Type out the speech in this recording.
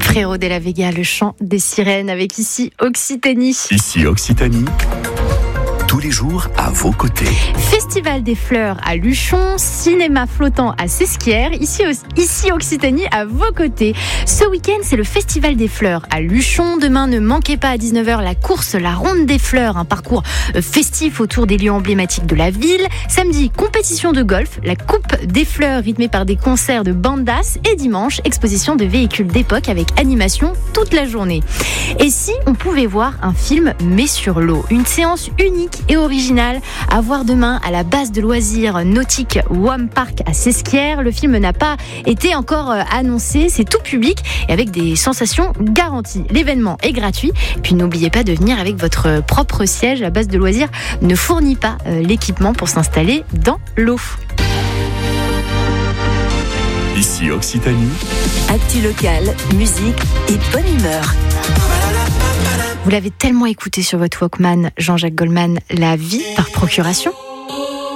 Frérot de la Vega, le chant des sirènes avec ici Occitanie. Ici Occitanie, tous les jours à vos côtés. Festival des fleurs à Luchon, cinéma flottant à Sesquières, ici Occitanie à vos côtés. Ce week-end, c'est le Festival des fleurs à Luchon. Demain, ne manquez pas à 19h la course La Ronde des Fleurs, un parcours festif autour des lieux emblématiques de la ville. Samedi, compétition de golf, la Coupe des Fleurs rythmée par des concerts de bandas. Et dimanche, exposition de véhicules d'époque avec animation toute la journée. Et si on pouvait voir un film mais sur l'eau, une séance unique et originale à voir demain à la base de loisirs nautique WAM Park à Sesquières. Le film n'a pas été encore annoncé, c'est tout public et avec des sensations garanties. L'événement est gratuit, puis n'oubliez pas de venir avec votre propre siège. La base de loisirs ne fournit pas l'équipement pour s'installer dans l'eau. Ici Occitanie, actu locale, musique et bonne humeur. Vous l'avez tellement écouté sur votre Walkman, Jean-Jacques Goldman, La vie par procuration.